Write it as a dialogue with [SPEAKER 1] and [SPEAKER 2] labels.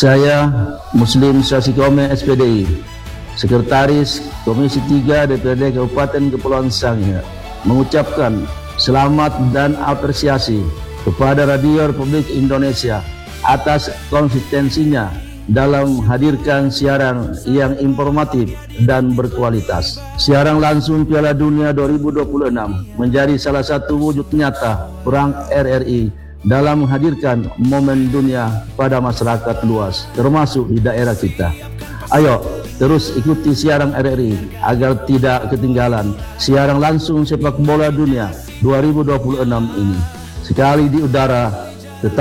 [SPEAKER 1] Saya Muslim Sasikome SPDI, Sekretaris Komisi 3 DPRD Kabupaten Kepulauan Sangihe, mengucapkan selamat dan apresiasi kepada Radio Republik Indonesia atas konsistensinya dalam menghadirkan siaran yang informatif dan berkualitas. Siaran langsung Piala Dunia 2026 menjadi salah satu wujud nyata peran RRI dalam menghadirkan momen dunia pada masyarakat luas, termasuk di daerah kita. Ayo, terus ikuti siaran RRI agar tidak ketinggalan siaran langsung sepak bola dunia 2026 ini. Sekali di udara,